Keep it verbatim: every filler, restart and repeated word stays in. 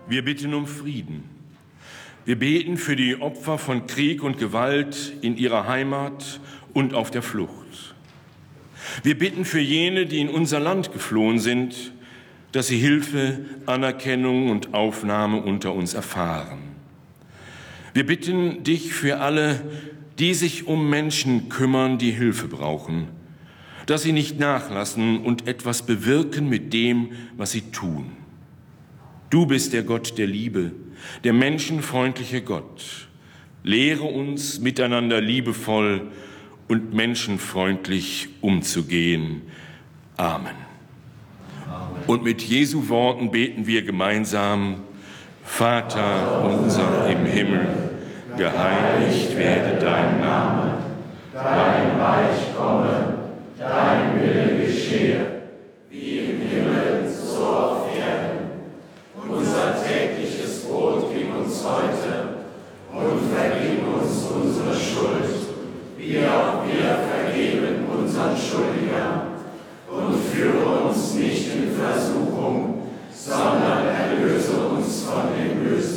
Wir bitten um Frieden. Wir beten für die Opfer von Krieg und Gewalt in ihrer Heimat und auf der Flucht. Wir bitten für jene, die in unser Land geflohen sind, dass sie Hilfe, Anerkennung und Aufnahme unter uns erfahren. Wir bitten dich für alle, die sich um Menschen kümmern, die Hilfe brauchen, dass sie nicht nachlassen und etwas bewirken mit dem, was sie tun. Du bist der Gott der Liebe, der menschenfreundliche Gott. Lehre uns, miteinander liebevoll und menschenfreundlich umzugehen. Amen. Amen. Und mit Jesu Worten beten wir gemeinsam: Vater unser im Himmel, geheiligt werde dein Name, dein Reich komme, dein Wille geschehe, wie im Himmel, so auf Erden. Unser tägliches Brot gib uns heute und vergib uns unsere Schuld, wie auch wir vergeben unseren Schuldigern. Und führe uns nicht in Versuchung, sondern erlöse uns von dem Bösen.